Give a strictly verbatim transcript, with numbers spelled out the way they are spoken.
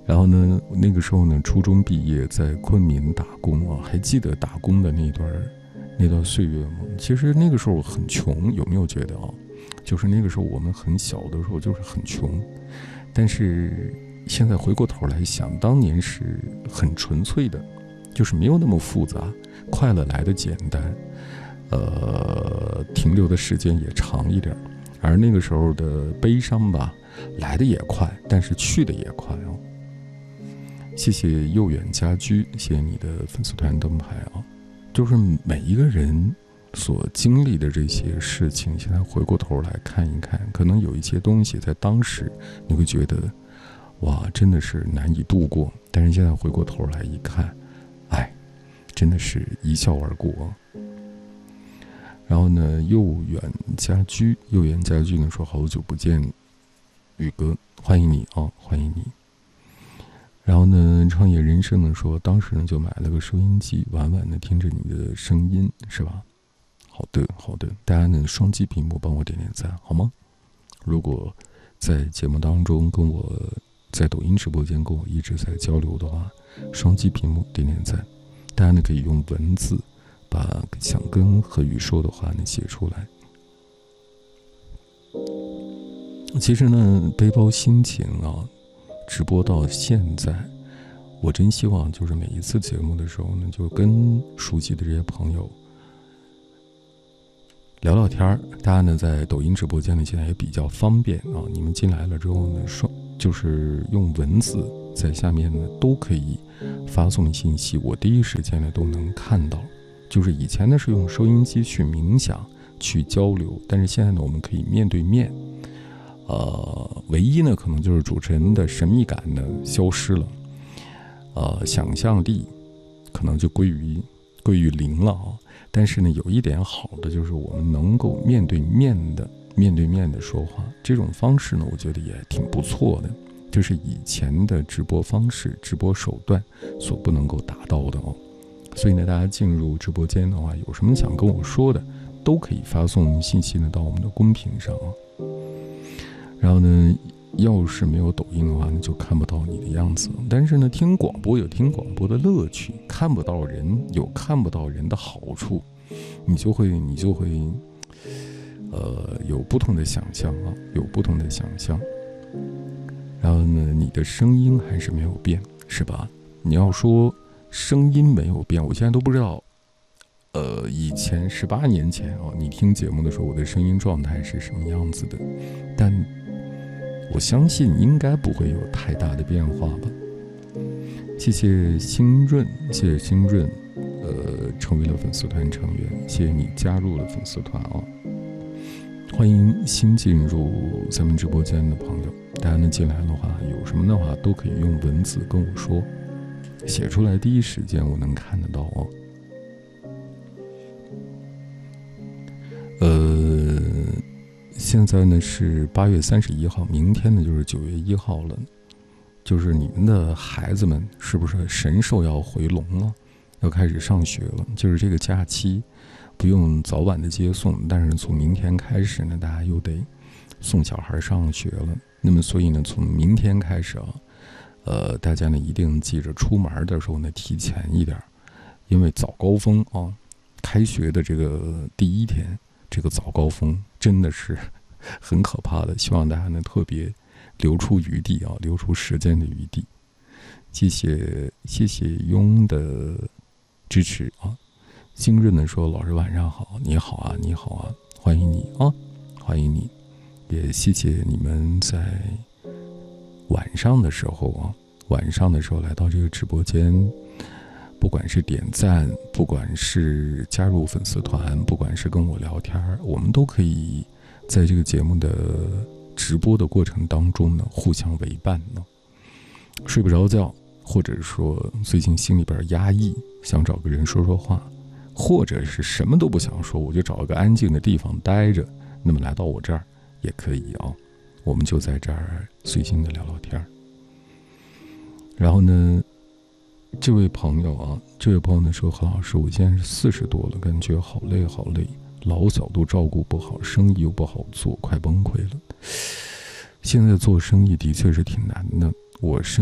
然后呢，那个时候呢，初中毕业在昆明打工啊，还记得打工的那段那段岁月吗？其实那个时候很穷，有没有觉得啊？就是那个时候我们很小的时候就是很穷，但是现在回过头来想，当年是很纯粹的，就是没有那么复杂，快乐来得简单，呃，停留的时间也长一点，而那个时候的悲伤吧，来的也快，但是去的也快哦。谢谢悠远家居，谢谢你的粉丝团灯牌啊！就是每一个人所经历的这些事情，现在回过头来看一看，可能有一些东西在当时你会觉得，哇，真的是难以度过。但是现在回过头来一看，哎，真的是一笑而过。然后呢，悠远家居，悠远家居呢说好久不见，宇哥，欢迎你啊，欢迎你。然后呢，创业人生呢说，当时呢就买了个收音机，晚晚的听着你的声音，是吧？好的，好的，大家呢双击屏幕帮我点点赞，好吗？如果在节目当中跟我在抖音直播间跟我一直在交流的话，双击屏幕点点赞。大家呢可以用文字把想跟何宇说的话呢写出来。其实呢，背包心情啊。直播到现在，我真希望就是每一次节目的时候呢，就跟熟悉的这些朋友聊聊天儿。大家呢在抖音直播间呢现在也比较方便啊，你们进来了之后呢，说就是用文字在下面呢都可以发送信息，我第一时间呢都能看到。就是以前呢是用收音机去冥想去交流，但是现在呢我们可以面对面。呃，唯一呢，可能就是主持人的神秘感呢消失了，呃，想象力可能就归于归于零了啊。但是呢，有一点好的就是我们能够面对面的面对面的说话，这种方式呢，我觉得也挺不错的。这是以前的直播方式、直播手段所不能够达到的哦。所以呢，大家进入直播间的话，有什么想跟我说的，都可以发送信息呢到我们的公屏上啊。然后呢，要是没有抖音的话呢，就看不到你的样子。但是呢，听广播有听广播的乐趣，看不到人有看不到人的好处，你就会你就会，呃，有不同的想象啊，有不同的想象。然后呢，你的声音还是没有变，是吧？你要说声音没有变，我现在都不知道。呃，以前十八年前啊，你听节目的时候，我的声音状态是什么样子的？但我相信应该不会有太大的变化吧。谢谢新润，谢谢新润，呃，成为了粉丝团成员，谢谢你加入了粉丝团啊！欢迎新进入咱们直播间的朋友，大家呢进来的话，有什么的话都可以用文字跟我说，写出来第一时间我能看得到哦。呃。现在呢是八月三十一号，明天呢就是九月一号了。就是你们的孩子们是不是神兽要回笼了，要开始上学了？就是这个假期不用早晚的接送，但是从明天开始呢，大家又得送小孩上学了。那么所以呢，从明天开始啊，呃，大家呢一定记着出门的时候呢提前一点，因为早高峰啊，开学的这个第一天。这个早高峰真的是很可怕的，希望大家呢特别留出余地啊，留出时间的余地。谢谢谢谢雍的支持啊。新润呢说老师晚上好，你好啊你好啊，欢迎你啊，欢迎你，也谢谢你们在晚上的时候啊，晚上的时候来到这个直播间。不管是点赞，不管是加入粉丝团，不管是跟我聊天，我们都可以在这个节目的直播的过程当中呢，互相为伴呢。睡不着觉，或者说最近心里边压抑，想找个人说说话，或者是什么都不想说，我就找一个安静的地方待着，那么来到我这儿也可以啊，我们就在这儿随心的聊聊天。然后呢，这位朋友啊，这位朋友呢说，何老师，我现在是四十多了，感觉好累好累，老小都照顾不好，生意又不好做，快崩溃了。现在做生意的确是挺难的，我是